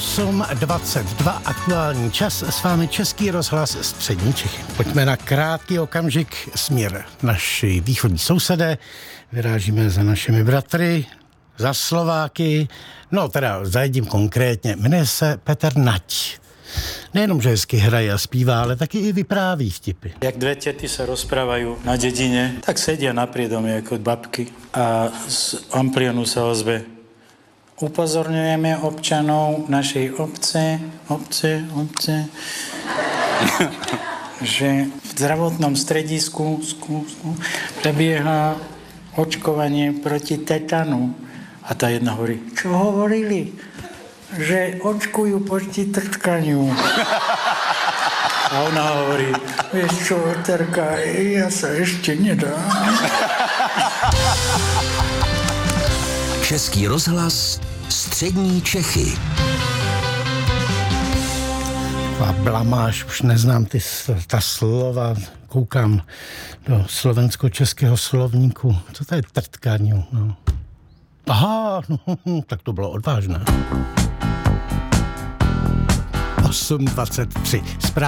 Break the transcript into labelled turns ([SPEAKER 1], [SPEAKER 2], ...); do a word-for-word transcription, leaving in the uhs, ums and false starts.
[SPEAKER 1] osm dvacet dva aktuální čas, s vámi Český rozhlas Střední Čechy. Pojďme na krátký okamžik směr naši východní sousedé. Vyrážíme za našimi bratry, za Slováky, no teda za jedním konkrétně. Jmenuje se Petr Nať. Nejenom, že hezky hraje a zpívá, ale taky i vypráví vtipy.
[SPEAKER 2] Jak dve tety sa rozprávajú na dedine, tak sedia na priedomí ako babky a z amplionu sa ozve: upozorňujeme občanov našej obce, obce, obce, že v zdravotnom stredisku sku, sku, prebieha očkovanie proti tetanu. A tá jedna hovorí: čo hovorili? Že očkujú proti trtkaniu. A ona hovorí: vieš čo, Terka, ja sa ešte nedám.
[SPEAKER 3] Český rozhlas Střední Čechy.
[SPEAKER 1] A blamáš, už neznám ty, ta slova, koukám do slovensko-českého slovníku. Co to je trtkaniu? No. Aha, no, tak to bylo odvážné. osm dvacet tři.